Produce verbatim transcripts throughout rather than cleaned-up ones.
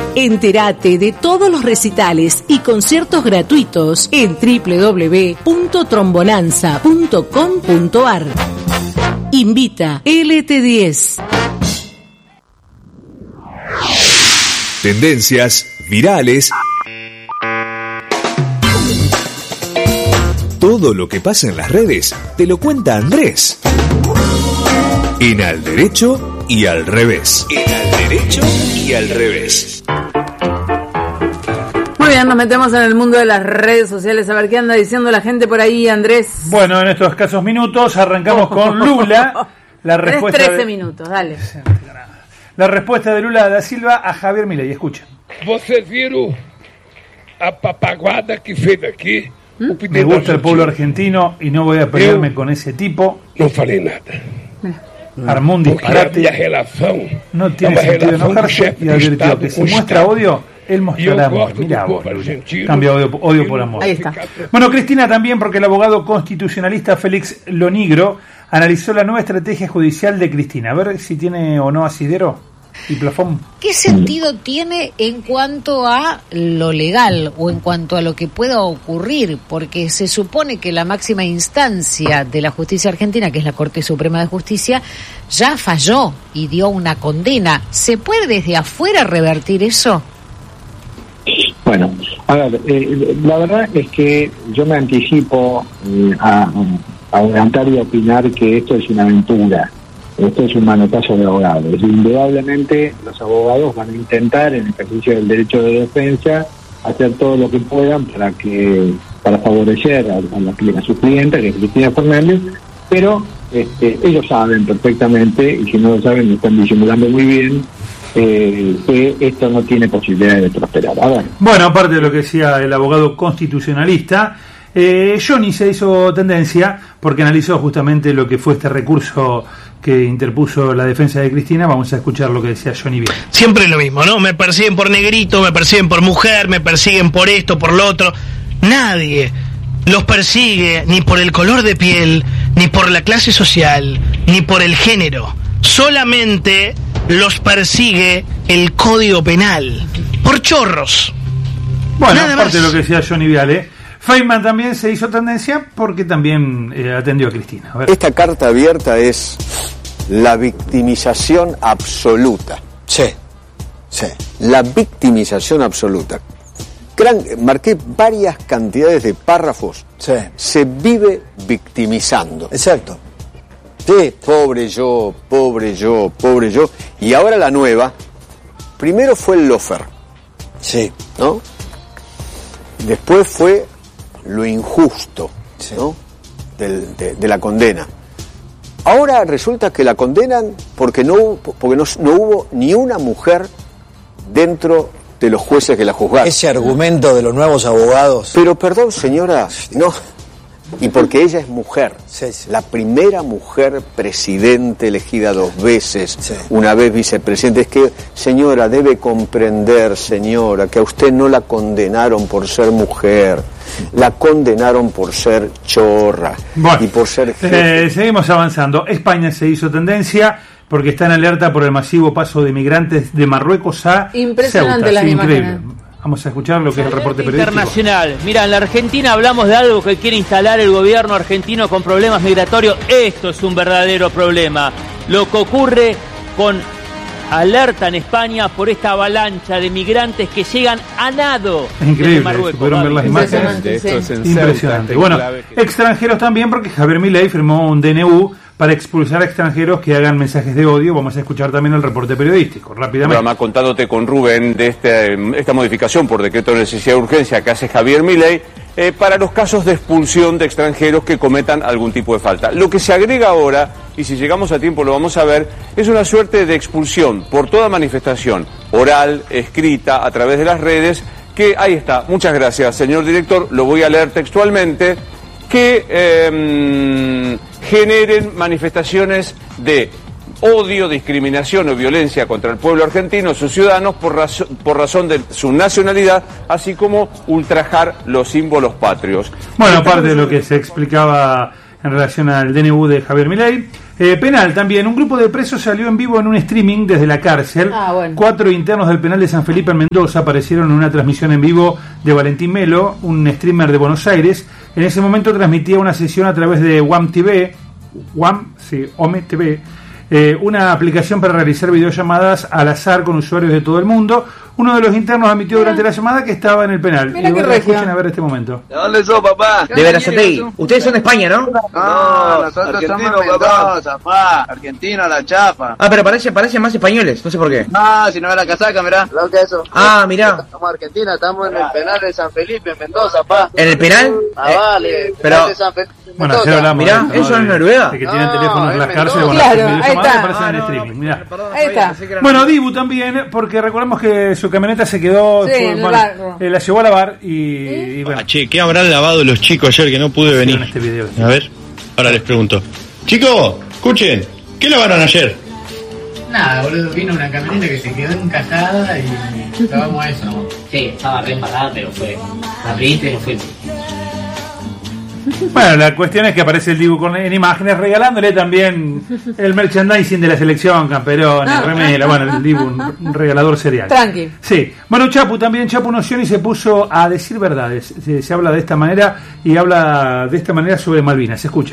Entérate de todos los recitales y conciertos gratuitos en doble u doble u doble u punto trombonanza punto com punto a r. Invita L T diez. Tendencias, virales. Todo lo que pasa en las redes te lo cuenta Andrés. En Al Derecho y Al Revés. En Al Derecho y Al Revés. Muy bien, nos metemos en el mundo de las redes sociales. A ver qué anda diciendo la gente por ahí, Andrés. Bueno, en estos escasos minutos arrancamos con Lula. La respuesta trece de... minutos, dale. La respuesta de Lula da Silva a Javier Milei. Escuchen. Vocês viram a papaguada que fez aqui? ¿Mm? Me gusta el pueblo argentino y no voy a pelearme Yo con ese tipo. No falei nada. Armó un disparate. No tiene sentido enojarse y advirtió que si muestra odio, él mostrará amor. Mirá vos, cambia odio, odio por amor. Ahí está. Bueno, Cristina también, porque el abogado constitucionalista Félix Lonigro analizó la nueva estrategia judicial de Cristina. A ver si tiene o no asidero y plafón. ¿Qué sentido tiene en cuanto a lo legal o en cuanto a lo que pueda ocurrir? Porque se supone que la máxima instancia de la justicia argentina, que es la Corte Suprema de Justicia, ya falló y dio una condena. ¿Se puede desde afuera revertir eso? Bueno, a ver, eh, la verdad es que yo me anticipo eh, a, a adelantar y opinar que esto es una aventura. Esto es un manotazo de abogados. Indudablemente los abogados van a intentar, en el ejercicio del derecho de defensa, hacer todo lo que puedan para que para favorecer a, a, la, a su clienta, que es Cristina Fernández, pero este, ellos saben perfectamente, y si no lo saben, lo están disimulando muy bien, eh, que esto no tiene posibilidad de prosperar. A ver. Bueno, aparte de lo que decía el abogado constitucionalista, eh, Johnny se hizo tendencia porque analizó justamente lo que fue este recurso que interpuso la defensa de Cristina. Vamos a escuchar lo que decía Johnny bien. Siempre lo mismo, ¿no? Me persiguen por negrito, me persiguen por mujer, me persiguen por esto, por lo otro. Nadie los persigue ni por el color de piel, ni por la clase social, ni por el género. Solamente los persigue el Código Penal. Por chorros. Bueno, Nada aparte más. de lo que decía Johnny Viale, Feynman también se hizo tendencia porque también eh, atendió a Cristina. A ver. Esta carta abierta es la victimización absoluta. Sí, sí. La victimización absoluta. Gran, marqué varias cantidades de párrafos. Sí. Se vive victimizando. Exacto. Sí, pobre yo, pobre yo, pobre yo. Y ahora la nueva. Primero fue el lofer. Sí. ¿No? Después fue lo injusto, sí, ¿no? Del, de, de la condena. Ahora resulta que la condenan porque no porque no, no hubo ni una mujer dentro de los jueces que la juzgaron. Ese argumento de los nuevos abogados. Pero perdón, señora, no. Y porque ella es mujer, sí, sí. La primera mujer presidente elegida dos veces, sí. Una vez vicepresidente. Es que, señora, debe comprender, señora, que a usted no la condenaron por ser mujer, la condenaron por ser chorra, bueno, y por ser eh, seguimos avanzando. España se hizo tendencia porque está en alerta por el masivo paso de migrantes de Marruecos a Impresionante Ceuta. las Sí, imágenes. increíble. Vamos a escuchar lo que es el reporte periodístico. Internacional. Mira, en la Argentina hablamos de algo que quiere instalar el gobierno argentino con problemas migratorios. Esto es un verdadero problema. Lo que ocurre con alerta en España por esta avalancha de migrantes que llegan a nado. Increíble, Marruecos, pudieron ver las imágenes. Esto es en Impresionante. Ceuta, Bueno, clave que... extranjeros también, porque Javier Milei firmó un D N U para expulsar a extranjeros que hagan mensajes de odio. Vamos a escuchar también el reporte periodístico, rápidamente. Programa contándote con Rubén de este, esta modificación por decreto de necesidad de urgencia que hace Javier Milei eh, para los casos de expulsión de extranjeros que cometan algún tipo de falta. Lo que se agrega ahora, y si llegamos a tiempo lo vamos a ver, es una suerte de expulsión por toda manifestación oral, escrita, a través de las redes, que ahí está. Muchas gracias, señor director. Lo voy a leer textualmente. Que eh, generen manifestaciones de odio, discriminación o violencia contra el pueblo argentino, sus ciudadanos, por, razo- por razón de su nacionalidad, así como ultrajar los símbolos patrios. Bueno, aparte de lo que se explicaba en relación al D N U de Javier Milei. Eh, penal también, un grupo de presos salió en vivo en un streaming desde la cárcel. Ah, bueno. Cuatro internos del penal de San Felipe en Mendoza aparecieron en una transmisión en vivo de Valentín Melo, un streamer de Buenos Aires. En ese momento transmitía una sesión a través de W A M T V, W A M, sí, O M T V, eh, una aplicación para realizar videollamadas al azar con usuarios de todo el mundo. Uno de los internos admitió Mira. durante la llamada que estaba en el penal. Mira y qué bueno, escuchen a ver este momento. ¿De dónde sos, papá? De Verazategui. Ustedes son de España, ¿no? No, nosotros somos Mendoza, papá. Argentino, la chapa. Ah, pero parecen parece más españoles, no sé por qué. No, si no ve la casaca, mirá. Lo que eso. Ah, mirá. Somos Argentina, estamos en el penal de San Felipe, en Mendoza, papá. ¿En el penal? Ah, vale. Eh, pero... De San Felipe. Bueno, ayer hablamos mirá, de esto, ¿no? eso es Noruega. De que No, tienen teléfonos en las cárceles, bueno, Claro, hacen ahí videollamadas está. y aparecen Ah, en no, streaming. Mirá. Ahí está. Bueno, Dibu también, porque recordamos que su camioneta se quedó, Sí, fue, en el bueno, barro. eh, la llevó a lavar y, y bueno. Ah, che, ¿qué habrán lavado los chicos ayer que no pude venir? En este video, sí. A ver, ahora les pregunto. Chicos, escuchen, ¿qué lavaron ayer? Nada, boludo, vino una camioneta que se quedó encajada y lavamos eso. Sí, estaba re embarrada, pero fue rapidito y nos fuimos. Bueno, la cuestión es que aparece el Dibu con, en imágenes regalándole también el merchandising de la selección, camperones, No. remera, bueno, el Dibu, un, un regalador serial. Tranqui. Sí, bueno, Chapu también, Chapu Nocioni se puso a decir verdades, se, se habla de esta manera y habla de esta manera sobre Malvinas, se escucha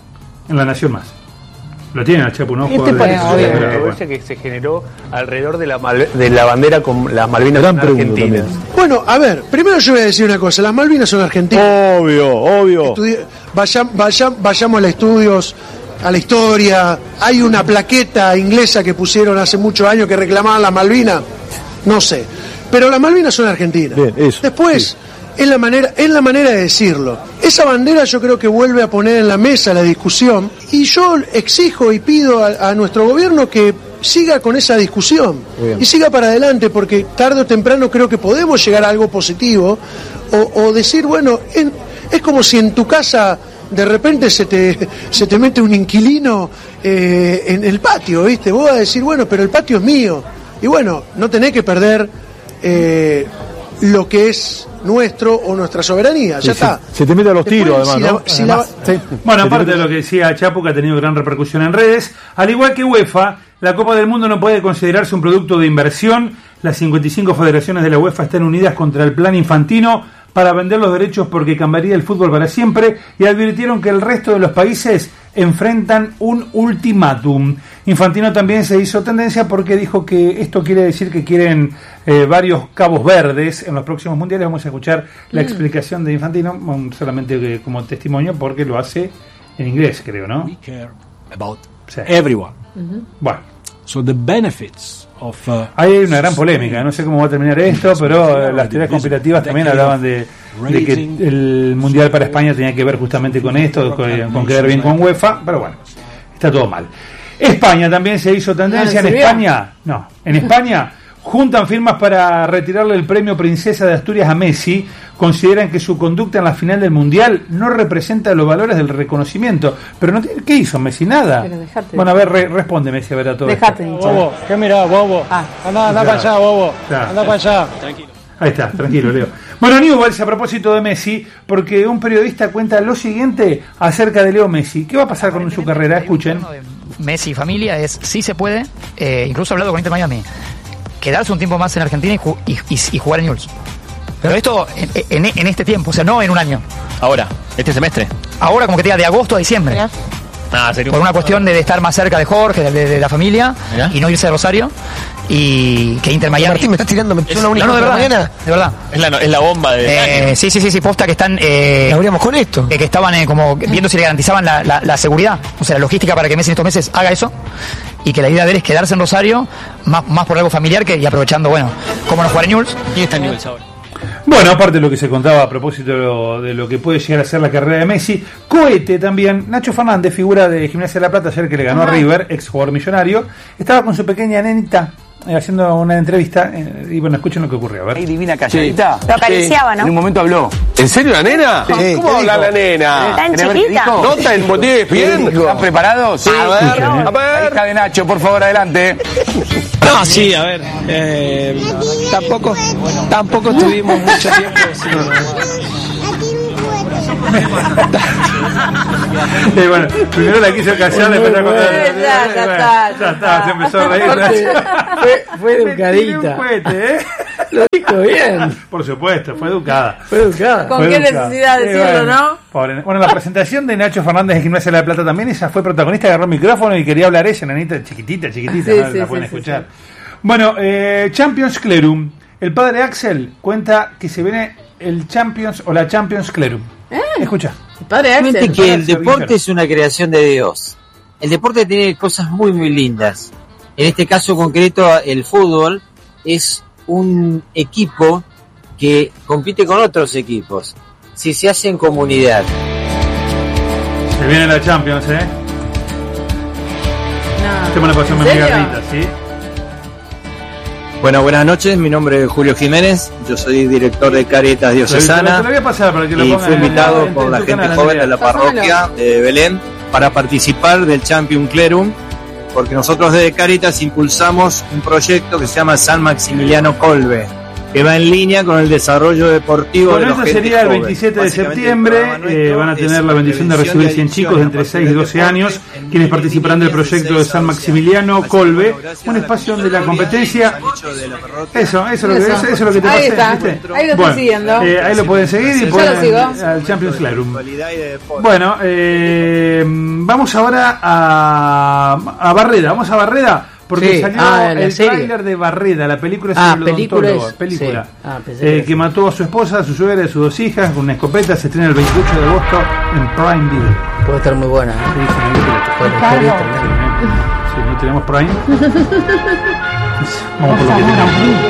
en La Nación Más. Lo tienen al Chapu, ¿no? ¿Qué te Jugador de- parece la de- de- controversia que se generó alrededor de la, mal- de la bandera con las Malvinas argentinas? Bueno, a ver, primero yo voy a decir una cosa, las Malvinas son argentinas. Obvio, obvio. Estudi- vayam- vayam- vayamos a estudios, a la historia, hay una plaqueta inglesa que pusieron hace muchos años que reclamaban las Malvinas, no sé, pero las Malvinas son argentinas. Bien, eso, Después, sí. es la manera, es la manera de decirlo. Esa bandera yo creo que vuelve a poner en la mesa la discusión y yo exijo y pido a, a nuestro gobierno que siga con esa discusión Bien. y siga para adelante, porque tarde o temprano creo que podemos llegar a algo positivo o, o decir, bueno, en- es como si en tu casa de repente se te, se te mete un inquilino eh, en el patio, ¿viste? Vos vas a decir, bueno, pero el patio es mío. Y bueno, no tenés que perder eh, lo que es nuestro o nuestra soberanía, ya Sí, está. Se, se te mete a los Después, tiros, además, si ¿no? la- si la- Además, sí. Bueno, Se te aparte mete- de lo que decía Chapu, que ha tenido gran repercusión en redes, al igual que UEFA, la Copa del Mundo no puede considerarse un producto de inversión. Las cincuenta y cinco federaciones de la UEFA están unidas contra el plan Infantino para vender los derechos porque cambiaría el fútbol para siempre y advirtieron que el resto de los países enfrentan un ultimátum. Infantino también se hizo tendencia porque dijo que esto quiere decir que quieren eh, varios cabos verdes en los próximos mundiales. Vamos a escuchar la Mm. explicación de Infantino, um, solamente que como testimonio, porque lo hace en inglés, creo, ¿no? We care about Sí. everyone. Bueno. So the benefits of uh, Ahí hay una gran polémica, no sé cómo va a terminar esto, pero eh, las teorías conspirativas también hablaban de, de que el Mundial para España tenía que ver justamente con esto, con, con quedar bien con UEFA, pero bueno, está todo mal. España también se hizo tendencia, No, en ¿en serio? España, no, en España juntan firmas para retirarle el premio Princesa de Asturias a Messi, consideran que su conducta en la final del Mundial no representa los valores del reconocimiento, pero no tiene, ¿qué hizo Messi? Nada. Pero dejate. Bueno, a ver, re- responde Messi a ver a todo Dejate, esto. Bobo, ¿qué mirá, bobo? Ah. Anda, anda Claro. para allá, bobo. Claro. Anda para allá. Ahí está, tranquilo, Leo. Bueno, Newell's, a propósito de Messi, porque un periodista cuenta lo siguiente acerca de Leo Messi. ¿Qué va a pasar con su carrera? Escuchen. Messi y familia es, sí se puede, eh, incluso he hablado con Inter Miami, quedarse un tiempo más en Argentina y, ju- y, y- y jugar en Newell's. Pero esto en, en- en este tiempo, o sea, no en un año. Ahora, este semestre. Ahora como que te diga de agosto a diciembre. Ah, serio. Por una cuestión de, de estar más cerca de Jorge, de, de- de la familia, Mirá. y no irse a Rosario. Y que Inter Miami... Martín, me estás tirando me Es- una única No, no, de verdad, mañana. de verdad. Es la, es la bomba de. Eh, sí, sí, sí, sí, posta que están... Eh, La abríamos con esto. eh, que estaban eh, como viendo si le garantizaban la, la- la seguridad, o sea, la logística para que Messi en estos meses haga eso, y que la idea de él es quedarse en Rosario, más, más por algo familiar que y aprovechando, bueno, como no jugar en Newell's. ¿Quién está en Newell's ahora? Bueno, aparte de lo que se contaba a propósito de lo, de lo que puede llegar a ser la carrera de Messi, cohete también. Nacho Fernández, figura de Gimnasia de la Plata, ayer que le ganó a River, ex jugador millonario, estaba con su pequeña nenita eh, haciendo una entrevista eh, y bueno, escuchen lo que ocurrió. A ver. Ahí divina calladita. Lo acariciaba, ¿no? En un momento habló. ¿En serio la nena? Sí, ¿Cómo ¿qué habla dijo? la nena? Tan ¿Querés ver qué chiquita. dijo? ¿Nota en botín bien? ¿Están preparados? Sí. A ver, a ver. Ahí está de Nacho, por favor, adelante. No, sí, a ver. Eh, tampoco, tampoco tuvimos mucho tiempo. Sí. Eh, bueno, primero la quiso callar, después la contó. Ya, ya está. Ya está, se empezó a reír. Fue, fue educadita. Cohete, ¿eh? Lo dijo bien. Por supuesto, fue educada. Fue educada. ¿Con Fue qué educada. necesidad de Sí, decirlo, bueno, no? Pobre. Bueno, la presentación de Nacho Fernández de Gimnasia de La Plata también, ella fue protagonista, agarró el micrófono y quería hablar ella, nanita chiquitita, chiquitita, Sí, ¿no? sí, la sí, pueden sí, escuchar. Bueno, eh, Champions Clerum. El padre Axel cuenta que se viene el Champions o la Champions Clerum. ¿Eh? Escucha. El padre Axel. Realmente que el deporte es una creación de Dios. El deporte tiene cosas muy muy lindas. En este caso concreto, el fútbol es un equipo que compite con otros equipos. Si se hace en comunidad. Se viene la Champions, ¿eh? No. Qué buena pasión, ¿En mi serio? garrita, ¿sí? Bueno, buenas noches, mi nombre es Julio Jiménez, yo soy director de Caritas Diocesana Te lo voy a pasar para que lo y pongan fui en- invitado en- por en la tu gente canal, joven Andrea. de la Pásamelo. parroquia de Belén para participar del Champion Clerum, porque nosotros desde Caritas impulsamos un proyecto que se llama San Maximiliano Colbe, que va en línea con el desarrollo deportivo Bueno, de la eso gente sería el joven. veintisiete de Básicamente, el septiembre. programa nuestro Eh, van a tener es la bendición de prevención recibir de cien chicos de entre adicciones seis y doce años, quienes participarán del proyecto de San Maximiliano Colbe, un espacio donde la competencia. Eso, eso es lo que, Eso. eso es lo que te Ahí pasé, está. ¿viste? Ahí lo estoy Bueno, siguiendo. eh, ahí lo pueden seguir y Yo pueden lo sigo. al Champions Clerum. Bueno, eh, vamos ahora a, a Barreda. Vamos a Barreda. Porque Sí. salió Ah, la el serie. tráiler de Barreda, la película Ah, sobre el película odontólogo, es- película, sí. Ah, pensé que eh, era que mató a su esposa, a su suegra y a sus dos hijas con una escopeta. Se estrena el veintiocho de agosto en Prime Video. Puede estar muy buena. ¿eh? Sí, sí, muy bien. Bueno, la historia es tremenda. Si no tenemos Prime, vamos por lo que tengamos.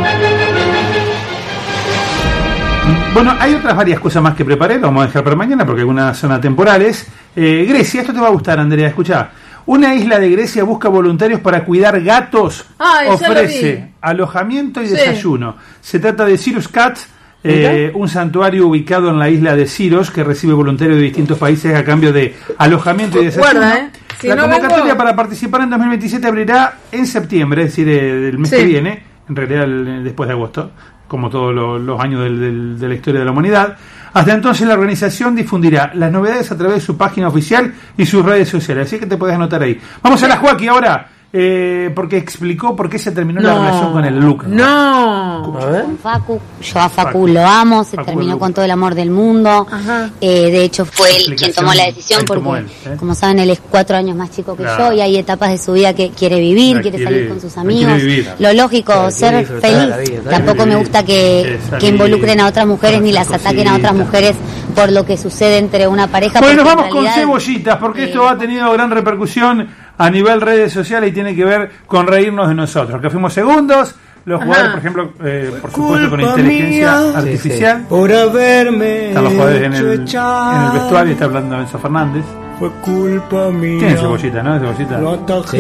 Bueno, hay otras varias cosas más que preparé, lo vamos a dejar para mañana porque algunas son atemporales. Eh, Grecia, esto te va a gustar, Andrea, escuchá. Una isla de Grecia busca voluntarios para cuidar gatos. Ay, ya lo Ofrece vi. alojamiento y Sí. desayuno. Se trata de Cirrus Cat, eh, un santuario ubicado en la isla de Siros que recibe voluntarios de distintos países a cambio de alojamiento y desayuno. Guarda, ¿eh? Si la no convocatoria vengo- para participar en dos mil veintisiete abrirá en septiembre, es decir, eh, del mes Sí. que viene, en realidad el- después de agosto, como todos lo- los años del- del- de la historia de la humanidad. Hasta entonces la organización difundirá las novedades a través de su página oficial y sus redes sociales, así que te puedes anotar ahí. Vamos a la Joaquín ahora, eh, porque explicó por qué se terminó la No. relación con el Luca. No. Con Facu, yo a Facu, Facu. lo amo, se Facu terminó Luca. con todo el amor del mundo. Eh, de hecho fue él quien Explicación, tomó la decisión ahí tomó porque, él, ¿eh? como saben, él es cuatro años más chico que Claro. yo y hay etapas de su vida que quiere vivir, La quiere, quiere- salir con sus la amigos. quiere vivir. Lo lógico, Claro, ser quiere disfrutar feliz. de la vida, Tampoco quiere me vivir. gusta que, Quiere salir, que involucren a otras mujeres ni las hacer ataquen a otras cositas. mujeres por lo que sucede entre una pareja. Bueno, porque en vamos con realidad- cebollitas, porque eh, esto ha tenido gran repercusión a nivel redes sociales y tiene que ver con reírnos de nosotros, que fuimos segundos, los jugadores, por ejemplo, eh, por supuesto con inteligencia artificial. Por haberme Están los jugadores en el, hecho en el echar. vestuario, está hablando Enzo Fernández. Fue culpa mía. Tiene cebollita, ¿no? Cebollita. Lo atajé.